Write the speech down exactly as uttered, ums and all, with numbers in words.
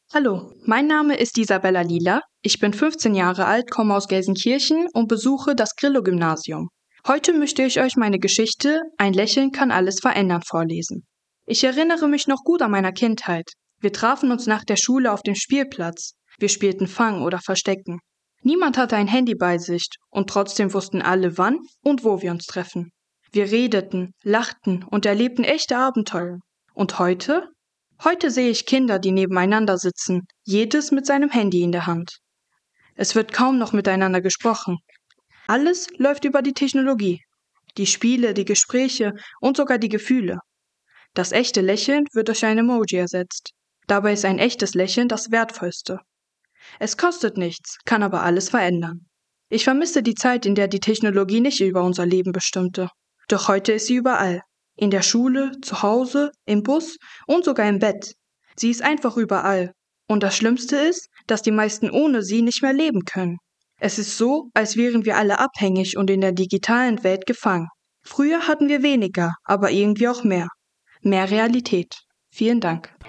Hallo, mein Name ist Isabella Lila. Ich bin fünfzehn Jahre alt, komme aus Gelsenkirchen und besuche das Grillo-Gymnasium. Heute möchte ich euch meine Geschichte „Ein Lächeln kann alles verändern“ vorlesen. Ich erinnere mich noch gut an meine Kindheit. Wir trafen uns nach der Schule auf dem Spielplatz. Wir spielten Fang oder Verstecken. Niemand hatte ein Handy bei sich und trotzdem wussten alle, wann und wo wir uns treffen. Wir redeten, lachten und erlebten echte Abenteuer. Und heute? Heute sehe ich Kinder, die nebeneinander sitzen, jedes mit seinem Handy in der Hand. Es wird kaum noch miteinander gesprochen. Alles läuft über die Technologie. Die Spiele, die Gespräche und sogar die Gefühle. Das echte Lächeln wird durch ein Emoji ersetzt. Dabei ist ein echtes Lächeln das Wertvollste. Es kostet nichts, kann aber alles verändern. Ich vermisse die Zeit, in der die Technologie nicht über unser Leben bestimmte. Doch heute ist sie überall. In der Schule, zu Hause, im Bus und sogar im Bett. Sie ist einfach überall. Und das Schlimmste ist, dass die meisten ohne sie nicht mehr leben können. Es ist so, als wären wir alle abhängig und in der digitalen Welt gefangen. Früher hatten wir weniger, aber irgendwie auch mehr. Mehr Realität. Vielen Dank.